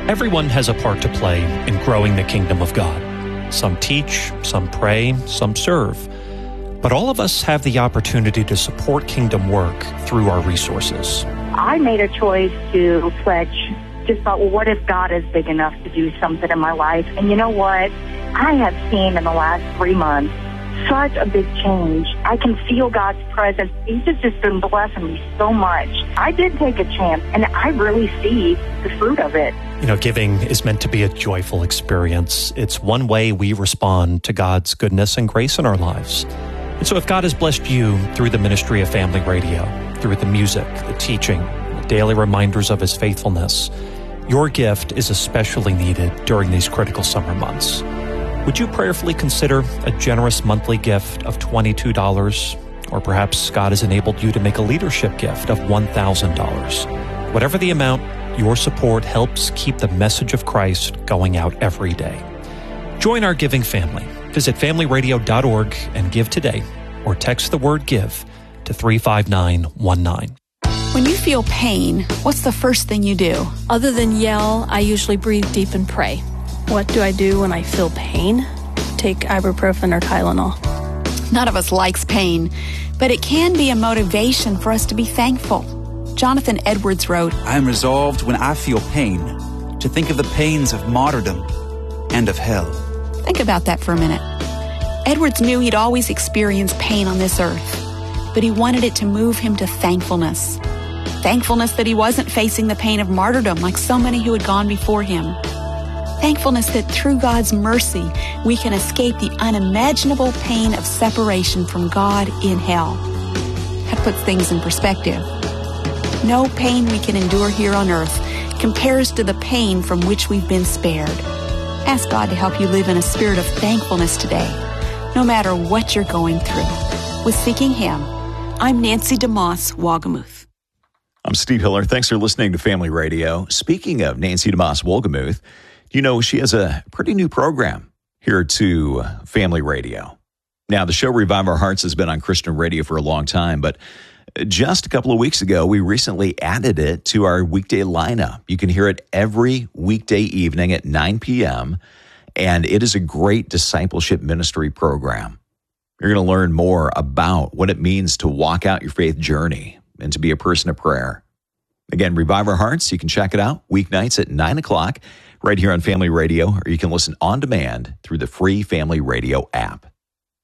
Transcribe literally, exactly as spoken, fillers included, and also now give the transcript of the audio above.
Everyone has a part to play in growing the kingdom of God. Some teach, some pray, some serve. But all of us have the opportunity to support kingdom work through our resources. I made a choice to pledge. Just thought, well, what if God is big enough to do something in my life? And you know what? I have seen in the last three months such a big change. I can feel God's presence. He's just, just been blessing me so much. I did take a chance, and I really see the fruit of it. You know, giving is meant to be a joyful experience. It's one way we respond to God's goodness and grace in our lives. And so if God has blessed you through the ministry of Family Radio, through the music, the teaching, the daily reminders of His faithfulness, your gift is especially needed during these critical summer months. Would you prayerfully consider a generous monthly gift of twenty-two dollars? Or perhaps God has enabled you to make a leadership gift of one thousand dollars. Whatever the amount, your support helps keep the message of Christ going out every day. Join our giving family. Visit family radio dot org and give today, or text the word GIVE to three five nine one nine. When you feel pain, what's the first thing you do? Other than yell, I usually breathe deep and pray. What do I do when I feel pain? Take ibuprofen or Tylenol. None of us likes pain, but it can be a motivation for us to be thankful. Jonathan Edwards wrote, I am resolved when I feel pain to think of the pains of martyrdom and of hell. Think about that for a minute. Edwards knew he'd always experienced pain on this earth, but he wanted it to move him to thankfulness. Thankfulness that he wasn't facing the pain of martyrdom like so many who had gone before him. Thankfulness that through God's mercy, we can escape the unimaginable pain of separation from God in hell. That puts things in perspective. No pain we can endure here on earth compares to the pain from which we've been spared. Ask God to help you live in a spirit of thankfulness today, no matter what you're going through. With Seeking Him, I'm Nancy DeMoss, Wagamuth. I'm Steve Hiller. Thanks for listening to Family Radio. Speaking of Nancy DeMoss Wolgemuth, you know, she has a pretty new program here to Family Radio. Now, the show Revive Our Hearts has been on Christian radio for a long time, but just a couple of weeks ago, we recently added it to our weekday lineup. You can hear it every weekday evening at nine p.m., and it is a great discipleship ministry program. You're going to learn more about what it means to walk out your faith journey and to be a person of prayer. Again, Revive Our Hearts, you can check it out weeknights at nine o'clock right here on Family Radio, or you can listen on demand through the free Family Radio app.